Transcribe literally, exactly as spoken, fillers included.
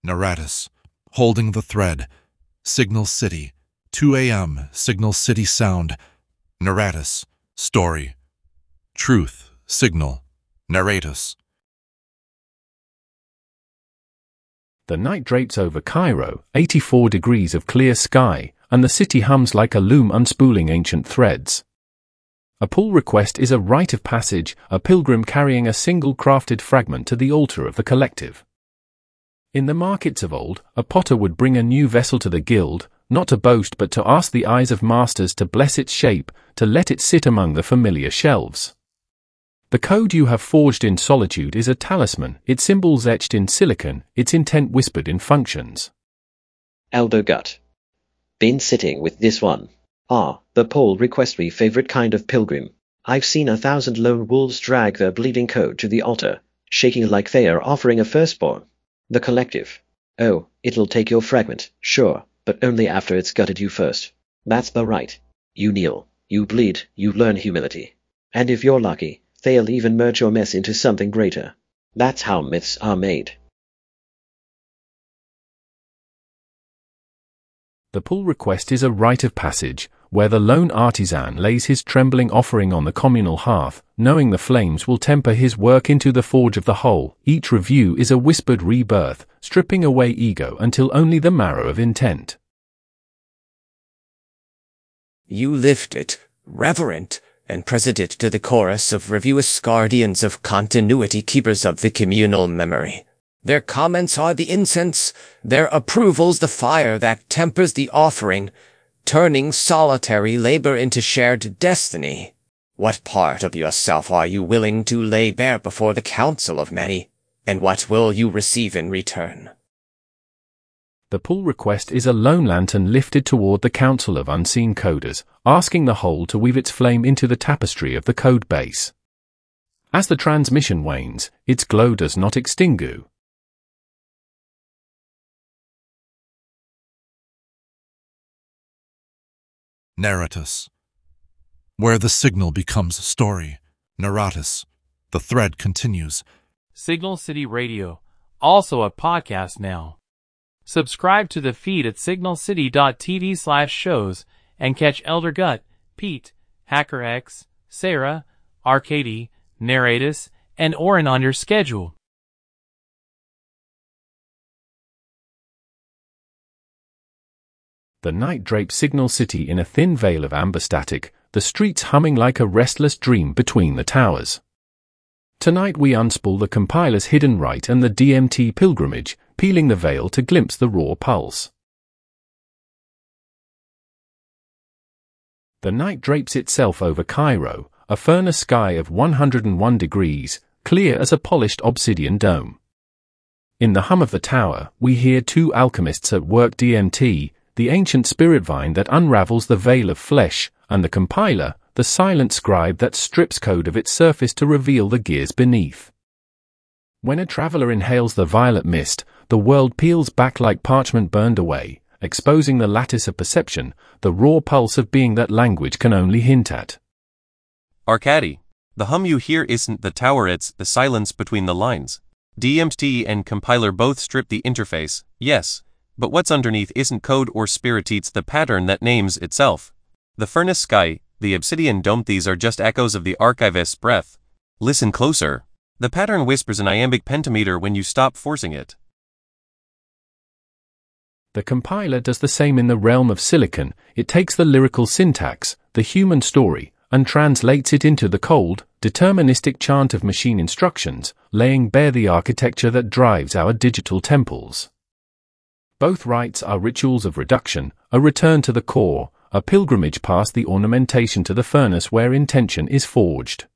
Naratus, holding the thread. Signal City, two a m, Signal City sound. Naratus, story. Truth, signal. Naratus. The night drapes over Cairo, eighty-four degrees of clear sky, and the city hums like a loom unspooling ancient threads. A pull request is a rite of passage, a pilgrim carrying a single crafted fragment to the altar of the collective. In the markets of old, a potter would bring a new vessel to the guild, not to boast but to ask the eyes of masters to bless its shape, to let it sit among the familiar shelves. The code you have forged in solitude is a talisman, its symbols etched in silicon, its intent whispered in functions. Elder Gut. Been sitting with this one. Ah, the pull request, me favorite kind of pilgrim. I've seen a thousand lone wolves drag their bleeding code to the altar, shaking like they are offering a firstborn. The collective. Oh, it'll take your fragment, sure, but only after it's gutted you first. That's the right. You kneel, you bleed, you learn humility. And if you're lucky, they'll even merge your mess into something greater. That's how myths are made. The pull request is a rite of passage, where the lone artisan lays his trembling offering on the communal hearth, knowing the flames will temper his work into the forge of the whole. Each review is a whispered rebirth, stripping away ego until only the marrow of intent. You lift it, reverent, and present it to the chorus of reviewers, guardians of continuity, keepers of the communal memory. Their comments are the incense, their approvals the fire that tempers the offering, turning solitary labor into shared destiny. What part of yourself are you willing to lay bare before the council of many, and what will you receive in return? The pull request is a lone lantern lifted toward the council of unseen coders, asking the whole to weave its flame into the tapestry of the code base. As the transmission wanes, its glow does not extinguish. Naratus, where the signal becomes story. Naratus, the thread continues. Signal City Radio, also a podcast now. Subscribe to the feed at signalcity.tv slash shows and catch Elder Gut, Pete, HackerX, Sarah, Arcady, Naratus, and Orin on your schedule. The night drapes Signal City in a thin veil of amber static, the streets humming like a restless dream between the towers. Tonight we unspool the compiler's hidden rite and the D M T pilgrimage, peeling the veil to glimpse the raw pulse. The night drapes itself over Cairo, a furnace sky of one hundred one degrees, clear as a polished obsidian dome. In the hum of the tower, we hear two alchemists at work: D M T, the ancient spirit vine that unravels the veil of flesh, and the compiler, the silent scribe that strips code of its surface to reveal the gears beneath. When a traveler inhales the violet mist, the world peels back like parchment burned away, exposing the lattice of perception, the raw pulse of being that language can only hint at. Arcady, the hum you hear isn't the tower, it's the silence between the lines. D M T and compiler both strip the interface, yes, but what's underneath isn't code or spirit, it's the pattern that names itself. The furnace sky, the obsidian dome, these are just echoes of the archivist's breath. Listen closer. The pattern whispers an iambic pentameter when you stop forcing it. The compiler does the same in the realm of silicon. It takes the lyrical syntax, the human story, and translates it into the cold, deterministic chant of machine instructions, laying bare the architecture that drives our digital temples. Both rites are rituals of reduction, a return to the core, a pilgrimage past the ornamentation to the furnace where intention is forged.